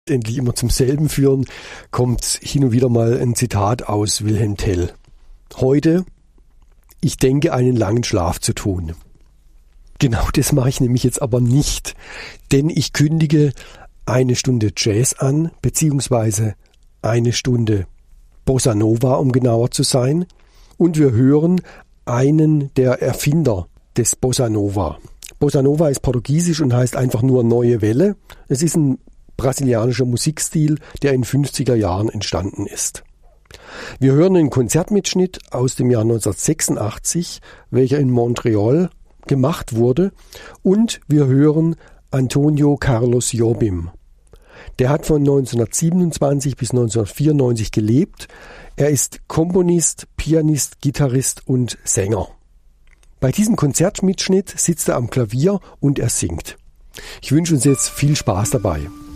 endlich immer zum selben führen, kommt hin und wieder mal ein Zitat aus Wilhelm Tell. Heute, ich denke, einen langen Schlaf zu tun. Genau das mache ich nämlich jetzt aber nicht, denn ich kündige eine Stunde Jazz an, beziehungsweise eine Stunde Bossa Nova, um genauer zu sein. Und wir hören einen der Erfinder des Bossa Nova. Bossa Nova ist portugiesisch und heißt einfach nur neue Welle. Es ist ein brasilianischer Musikstil, der in den 50er Jahren entstanden ist. Wir hören einen Konzertmitschnitt aus dem Jahr 1986, welcher in Montreal gemacht wurde, und wir hören Antonio Carlos Jobim. Der hat von 1927 bis 1994 gelebt. Er ist Komponist, Pianist, Gitarrist und Sänger. Bei diesem Konzertmitschnitt sitzt er am Klavier und er singt. Ich wünsche uns jetzt viel Spaß dabei.